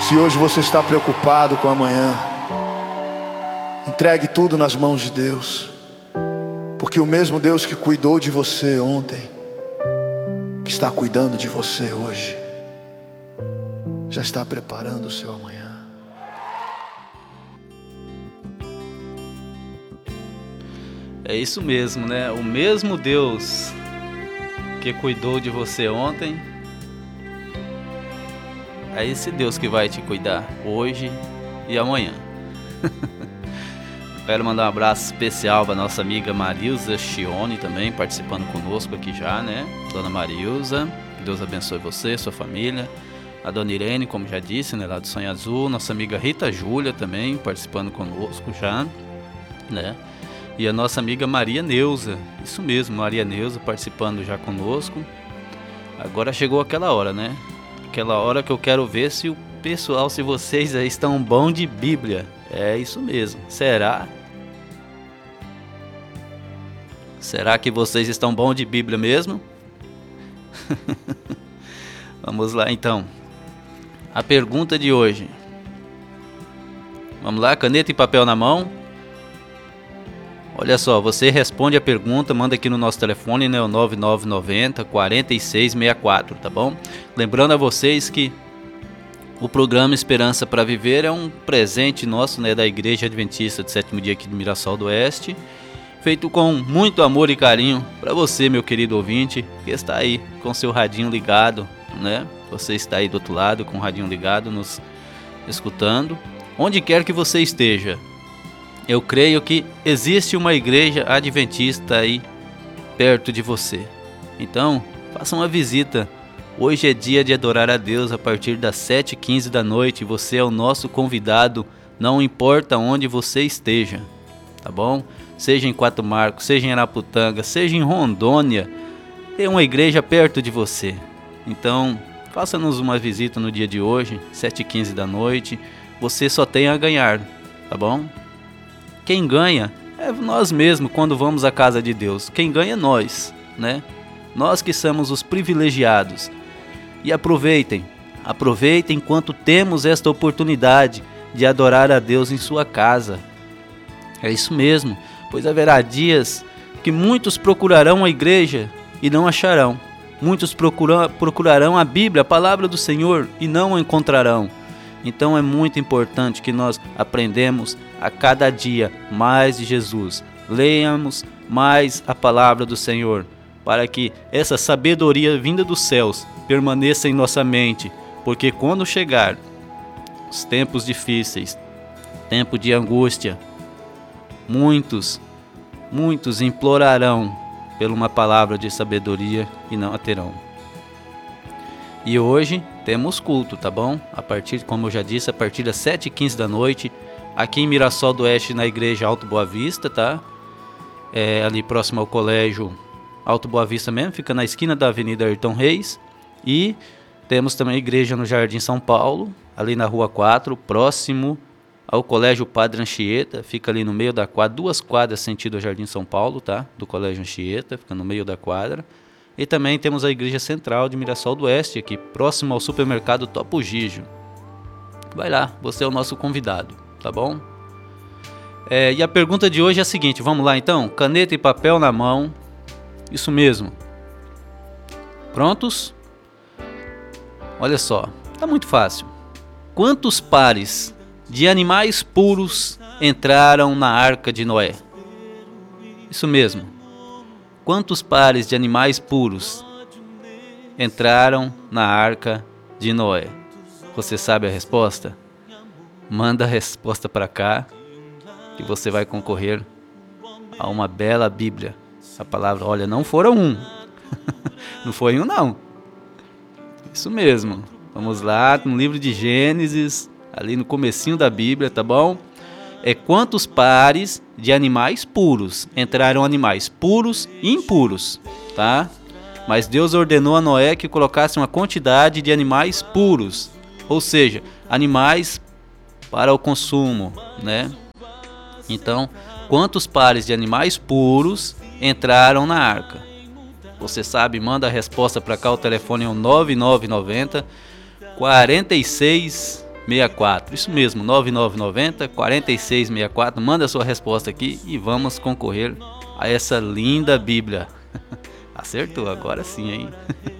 Se hoje você está preocupado com amanhã, entregue tudo nas mãos de Deus, porque o mesmo Deus que cuidou de você ontem, que está cuidando de você hoje, já está preparando o seu amanhã. É isso mesmo, né? O mesmo Deus que cuidou de você ontem, é esse Deus que vai te cuidar hoje e amanhã. Quero mandar um abraço especial para nossa amiga Marilza Chione também, participando conosco aqui já, né? Dona Marilza, que Deus abençoe você, sua família. A Dona Irene, como já disse, né? Lá do Sonho Azul. Nossa amiga Rita Júlia também, participando conosco já, né? E a nossa amiga Maria Neuza, isso mesmo, Maria Neuza participando já conosco. Agora chegou aquela hora, né? Aquela hora que eu quero ver se o pessoal, se vocês aí estão bom de Bíblia. É isso mesmo, será? Será que vocês estão bom de Bíblia mesmo? Vamos lá então. A pergunta de hoje. Vamos lá, caneta e papel na mão. Olha só, você responde a pergunta, manda aqui no nosso telefone, né, o 9990 4664, tá bom? Lembrando a vocês que o programa Esperança para Viver é um presente nosso, né, da Igreja Adventista do Sétimo Dia aqui do Mirassol do Oeste, feito com muito amor e carinho para você, meu querido ouvinte, que está aí com seu radinho ligado, né? Você está aí do outro lado com o radinho ligado, nos escutando, onde quer que você esteja. Eu creio que existe uma igreja adventista aí perto de você. Então, faça uma visita. Hoje é dia de adorar a Deus a partir das 7h15 da noite. Você é o nosso convidado, não importa onde você esteja, tá bom? Seja em Quatro Marcos, seja em Araputanga, seja em Rondônia, tem uma igreja perto de você. Então, faça-nos uma visita no dia de hoje, 7h15 da noite. Você só tem a ganhar, tá bom? Quem ganha é nós mesmos quando vamos à casa de Deus. Quem ganha é nós, né? Nós que somos os privilegiados. E aproveitem enquanto temos esta oportunidade de adorar a Deus em sua casa. É isso mesmo, pois haverá dias que muitos procurarão a igreja e não acharão. Muitos procurarão a Bíblia, a palavra do Senhor, e não a encontrarão. Então é muito importante que nós aprendamos a cada dia mais de Jesus. Leiamos mais a palavra do Senhor, para que essa sabedoria vinda dos céus permaneça em nossa mente. Porque quando chegar os tempos difíceis, tempo de angústia, muitos implorarão por uma palavra de sabedoria e não a terão. E hoje temos culto, tá bom? Como eu já disse, a partir das 7h15 da noite, aqui em Mirassol do Oeste, na igreja Alto Boa Vista, tá? Ali próximo ao colégio Alto Boa Vista mesmo, fica na esquina da Avenida Ayrton Reis. E temos também a igreja no Jardim São Paulo, ali na Rua 4, próximo ao colégio Padre Anchieta, fica ali no meio da quadra, 2 quadras sentido ao Jardim São Paulo, tá? Do colégio Anchieta, fica no meio da quadra. E também temos a igreja central de Mirassol do Oeste, aqui próximo ao supermercado Topo Gigio. Vai lá, você é o nosso convidado, tá bom? E a pergunta de hoje é a seguinte, vamos lá então? Caneta e papel na mão, isso mesmo. Prontos? Olha só, tá muito fácil. Quantos pares de animais puros entraram na Arca de Noé? Isso mesmo. Quantos pares de animais puros entraram na Arca de Noé? Você sabe a resposta? Manda a resposta para cá, que você vai concorrer a uma bela Bíblia. A palavra, olha, não foram um. Não foi um, não. Isso mesmo. Vamos lá, no livro de Gênesis, ali no comecinho da Bíblia, tá bom? Quantos pares de animais puros? Entraram animais puros e impuros, tá? Mas Deus ordenou a Noé que colocasse uma quantidade de animais puros, ou seja, animais para o consumo, né? Então, quantos pares de animais puros entraram na arca? Você sabe, manda a resposta para cá, o telefone é o 9990 46 4664. Isso mesmo, 9990 4664. Manda a sua resposta aqui e vamos concorrer a essa linda Bíblia. Acertou, agora sim, hein?